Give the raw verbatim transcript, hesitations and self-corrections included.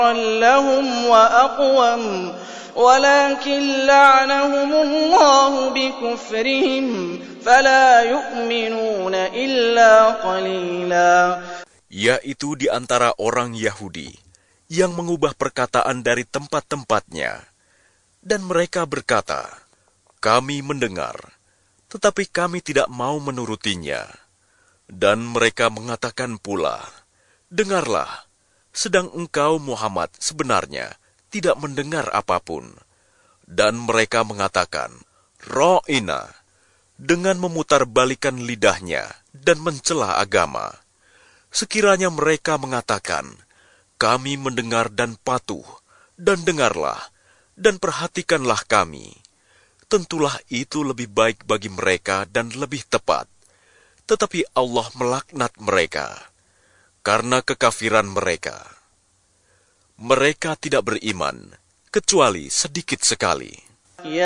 لهم وأقوم ولكن لعنهم الله بكفرهم فلا يؤمنون إلا قليلا. Yaitu di antara orang Yahudi yang mengubah perkataan dari tempat-tempatnya, dan mereka berkata, kami mendengar, tetapi kami tidak mau menurutinya. Dan mereka mengatakan pula, dengarlah, sedang engkau Muhammad sebenarnya tidak mendengar apapun. Dan mereka mengatakan, Ra'ina, dengan memutarbalikan lidahnya dan mencela agama. Sekiranya mereka mengatakan, kami mendengar dan patuh, dan dengarlah, dan perhatikanlah kami. Tentulah itu lebih baik bagi mereka dan lebih tepat. Tetapi Allah melaknat mereka, karena kekafiran mereka. Mereka tidak beriman, kecuali sedikit sekali.